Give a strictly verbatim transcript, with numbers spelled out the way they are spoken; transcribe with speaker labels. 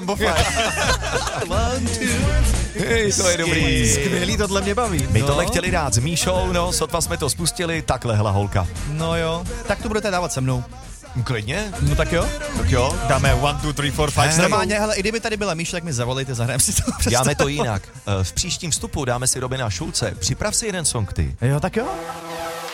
Speaker 1: Hej, to je dobrý.
Speaker 2: Skvělý, tohle mě baví.
Speaker 1: My
Speaker 2: no.
Speaker 1: tohle chtěli dát s Míšou, no, sotva jsme to spustili, takhle hla holka.
Speaker 2: No jo, tak to budete dávat se mnou.
Speaker 1: Klidně?
Speaker 2: No tak jo.
Speaker 1: Tak jo.
Speaker 3: Dáme one, two, three, four, five, seven.
Speaker 2: Normálně, hele, i kdyby tady byla Míša, tak mi zavolejte, zahrajeme si to.
Speaker 1: Dáme to jinak. V příštím vstupu dáme si Robina Šulce. Připrav si jeden song ty.
Speaker 2: Jo, tak jo.